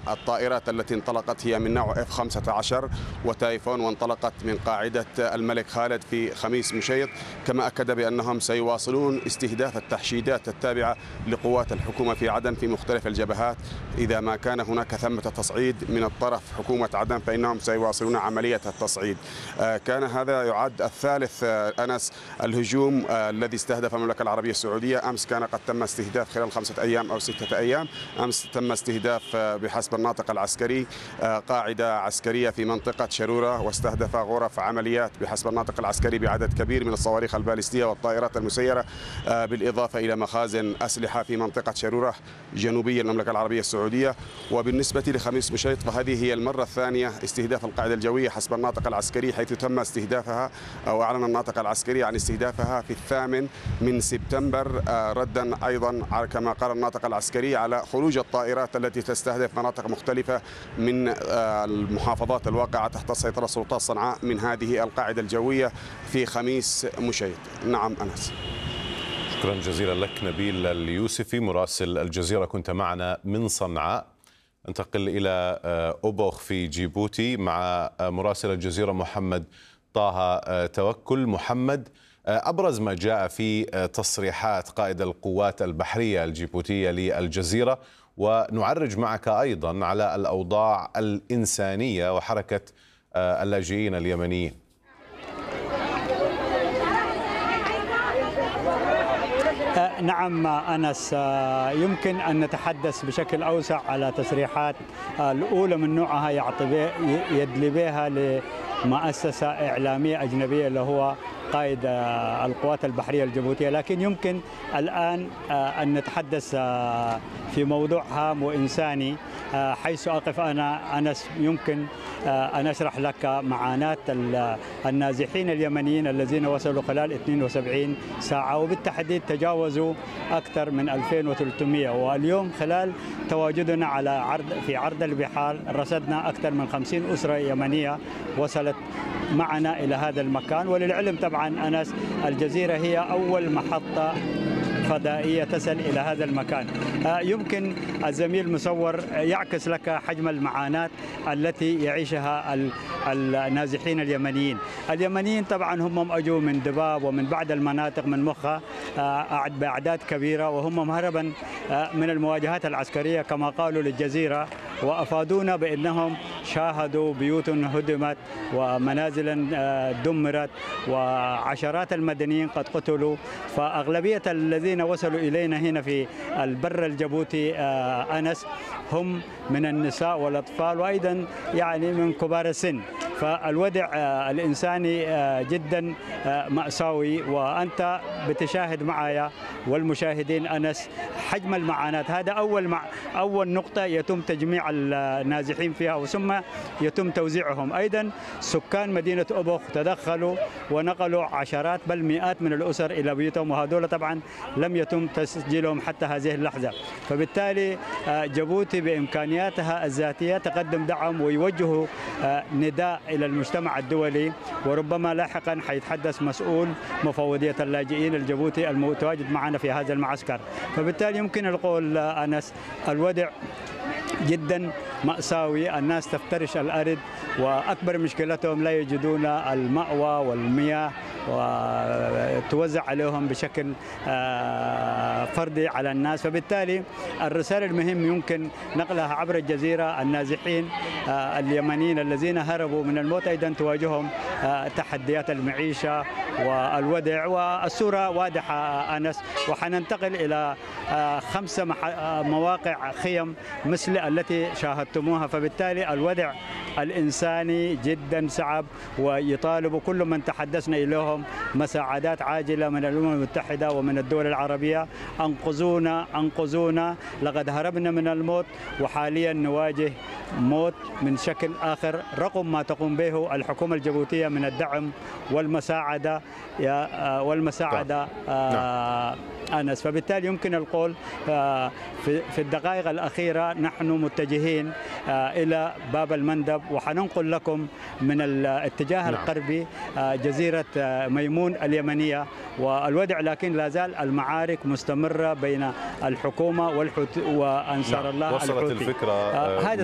الطائرات التي انطلقت هي من نوع F-15 وتايفون، وانطلقت من قاعدة الملك خالد في خميس مشيط. كما أكد بأنهم سيواصلون استهداف التحشيدات التابعة لقوات الحكومة في عدن في مختلف الجبهات. إذا ما كان هناك ثمة تصعيد من الطرف حكومة عدن فإنهم سيواصلون عملية التصعيد. كان هذا يعد الثالث أنس الهجوم الذي استهدف المملكة العربية السعودية. أمس كان قد تم استهداف خلال 5 أيام أو 6 أيام. أمس تم استهداف بحسب الناطق العسكري قاعدة عسكرية في منطقة شرورة، واستهدف غرف عمليات بحسب الناطق العسكري بعدد كبير من الصواريخ البالستية والطائرات المسيرة، بالإضافة إلى مخازن أسلحة في منطقة شرورة جنوبي المملكة العربية السعودية. وبالنسبة لخميس مشيط فهذه هي المرة الثانية استهداف القاعدة الجوية حسب الناطق العسكري، حيث تم استهدافها أو أعلن الناطق العسكري عن استهدافها في 8 سبتمبر، ردا أيضا كما قال الناطق العسكري على خروج الطائرات التي تستهدف مناطق مختلفة من المحافظات الواقعة تحت سيطرة سلطات صنعاء من هذه القاعدة الجوية في خميس مشيط. نعم أنس. شكرا جزيلا لك نبيل اليوسفي مراسل الجزيرة، كنت معنا من صنعاء. انتقل إلى أوبوخ في جيبوتي مع مراسل الجزيرة محمد طه توكل. محمد، أبرز ما جاء في تصريحات قائد القوات البحرية الجيبوتية للجزيرة، ونعرج معك أيضا على الأوضاع الإنسانية وحركة اللاجئين اليمنيين. نعم أنس، يمكن أن نتحدث بشكل أوسع على تصريحات الأولى من نوعها يدلي بها لمؤسسة إعلامية أجنبية اللي هو قائد القوات البحرية الجيبوتية، لكن يمكن الآن أن نتحدث في موضوع هام وإنساني. حيث أقف أنا أنس يمكن أن أشرح لك معاناة النازحين اليمنيين الذين وصلوا خلال 72 ساعة، وبالتحديد تجاوزوا أكثر من 2300. واليوم خلال تواجدنا في عرض البحار رصدنا أكثر من 50 أسرة يمنية وصلت معنا إلى هذا المكان. وللعلم طبعا أنس، الجزيرة هي أول محطة فضائية تصل إلى هذا المكان. يمكن الزميل المصور يعكس لك حجم المعاناة التي يعيشها النازحين اليمنيين. اليمنيين طبعا هم أجوا من دباب ومن بعض المناطق من مخا بأعداد كبيرة، وهم هربا من المواجهات العسكرية كما قالوا للجزيرة، وأفادونا بأنهم شاهدوا بيوت هدمت ومنازل دمرت وعشرات المدنيين قد قتلوا. فأغلبية الذين وصلوا إلينا هنا في البر الجيبوتي أنس هم من النساء والأطفال وأيضا يعني من كبار السن. فالوضع الإنساني جدا مأساوي، وأنت بتشاهد معايا والمشاهدين أنس حجم المعاناة. هذا أول نقطة يتم تجميع النازحين فيها وثم يتم توزيعهم. أيضا سكان مدينة أوبوخ تدخلوا ونقلوا عشرات بل مئات من الأسر إلى بيوتهم، وهذول طبعا لم يتم تسجيلهم حتى هذه اللحظة. فبالتالي جيبوتي بإمكانياتها الذاتية تقدم دعم ويوجه نداء إلى المجتمع الدولي، وربما لاحقا حيتحدث مسؤول مفوضية اللاجئين الجيبوتي المتواجد معنا في هذا المعسكر. فبالتالي يمكن القول أنس الوضع جدا مأساوي، الناس تفترش الأرض، وأكبر مشكلتهم لا يجدون المأوى والمياه وتوزع عليهم بشكل فردي على الناس. فبالتالي الرسالة المهم يمكن نقلها عبر الجزيرة. النازحين اليمنيين الذين هربوا من الموت أيضا تواجههم تحديات المعيشة والوضع، والصورة واضحة أنس. وحننتقل إلى 5 مواقع خيم مثل التي شاهدتموها. فبالتالي الوضع الإنساني جدا صعب، ويطالب كل من تحدثنا إليهم مساعدات عاجلة من الأمم المتحدة ومن الدول العربية. أنقذونا لقد هربنا من الموت وحاليا نواجه موت من شكل آخر، رغم ما تقوم به الحكومة الجيبوتية من الدعم والمساعدة أنس. فبالتالي يمكن القول في الدقائق الأخيرة نحن متجهين إلى باب المندب، وحننقل لكم من الاتجاه الغربي جزيرة ميمون اليمنية. والوضع لكن لا زال المعارك مستمرة بين الحكومة وأنصار الله وصلت الحوثي. الفكرة